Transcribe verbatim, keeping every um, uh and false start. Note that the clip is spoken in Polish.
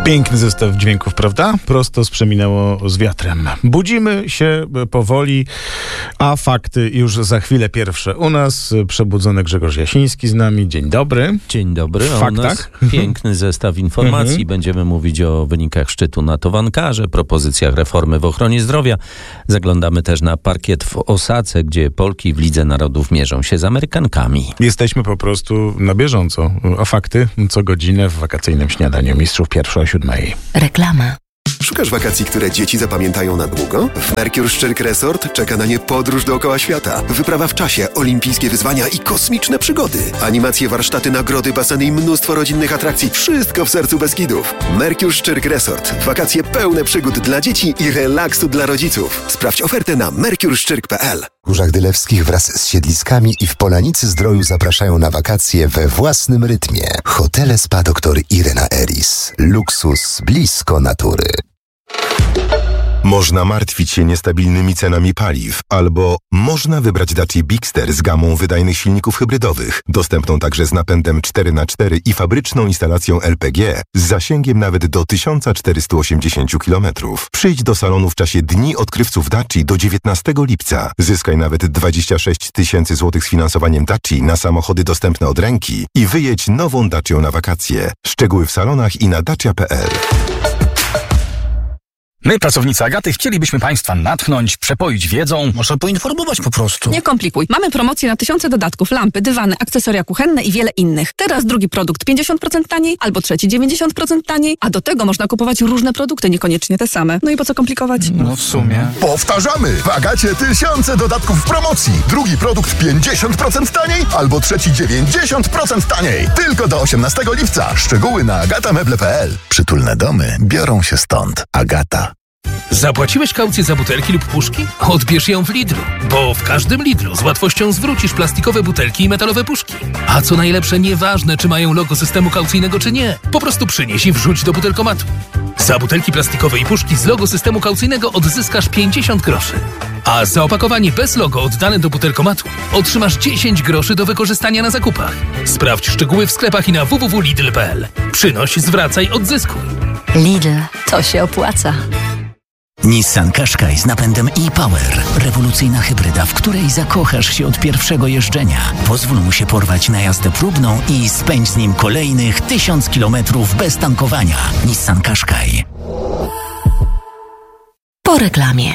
Piękny zestaw dźwięków, prawda? Prosto sprzeminęło z wiatrem. Budzimy się powoli, a fakty już za chwilę pierwsze. U nas przebudzony Grzegorz Jasiński z nami. Dzień dobry. Dzień dobry. W a faktach? U nas piękny zestaw informacji. Mhm. Będziemy mówić o wynikach szczytu NATO w Ankarze, propozycjach reformy w ochronie zdrowia. Zaglądamy też na parkiet w Osace, gdzie Polki w Lidze Narodów mierzą się z Amerykankami. Jesteśmy po prostu na bieżąco. A fakty co godzinę w wakacyjnym śniadaniu mistrzów pierwszy o siódmej. Reklama. Szukasz wakacji, które dzieci zapamiętają na długo? W Mercure Szczyrk Resort czeka na nie podróż dookoła świata. Wyprawa w czasie, olimpijskie wyzwania i kosmiczne przygody. Animacje, warsztaty, nagrody, baseny i mnóstwo rodzinnych atrakcji. Wszystko w sercu Beskidów. Mercure Szczyrk Resort. Wakacje pełne przygód dla dzieci i relaksu dla rodziców. Sprawdź ofertę na mercure szczyrk kropka p l. W Górzach Dylewskich wraz z siedliskami i w Polanicy Zdroju zapraszają na wakacje we własnym rytmie. Hotele Spa Doktor Irena Eris. Luksus blisko natury. Można martwić się niestabilnymi cenami paliw, albo można wybrać Dacia Bigster z gamą wydajnych silników hybrydowych, dostępną także z napędem cztery na cztery i fabryczną instalacją L P G z zasięgiem nawet do tysiąc czterysta osiemdziesiąt kilometrów. Przyjdź do salonu w czasie Dni Odkrywców Daci do dziewiętnastego lipca. Zyskaj nawet dwadzieścia sześć tysięcy złotych z finansowaniem Daci na samochody dostępne od ręki i wyjedź nową Dacią na wakacje. Szczegóły w salonach i na dacia kropka p l. My, pracownicy Agaty, chcielibyśmy Państwa natchnąć, przepoić wiedzą. Może poinformować po prostu. Nie komplikuj. Mamy promocje na tysiące dodatków, lampy, dywany, akcesoria kuchenne i wiele innych. Teraz drugi produkt pięćdziesiąt procent taniej, albo trzeci dziewięćdziesiąt procent taniej, a do tego można kupować różne produkty, niekoniecznie te same. No i po co komplikować? No w sumie. Powtarzamy! W Agacie tysiące dodatków w promocji. Drugi produkt pięćdziesiąt procent taniej, albo trzeci dziewięćdziesiąt procent taniej. Tylko do osiemnastego lipca. Szczegóły na agata meble kropka p l. Przytulne domy biorą się stąd. Agata. Zapłaciłeś kaucję za butelki lub puszki? Odbierz ją w Lidlu, bo w każdym Lidlu z łatwością zwrócisz plastikowe butelki i metalowe puszki. A co najlepsze, nieważne czy mają logo systemu kaucyjnego czy nie, po prostu przynieś i wrzuć do butelkomatu. Za butelki plastikowe i puszki z logo systemu kaucyjnego odzyskasz pięćdziesiąt groszy. A za opakowanie bez logo oddane do butelkomatu otrzymasz dziesięć groszy do wykorzystania na zakupach. Sprawdź szczegóły w sklepach i na w w w kropka lidl kropka p l. Przynoś, zwracaj, odzyskuj. Lidl, to się opłaca. Nissan Qashqai z napędem e-Power. Rewolucyjna hybryda, w której zakochasz się od pierwszego jeżdżenia. Pozwól mu się porwać na jazdę próbną i spędź z nim kolejnych tysiąc kilometrów bez tankowania. Nissan Qashqai. Po reklamie.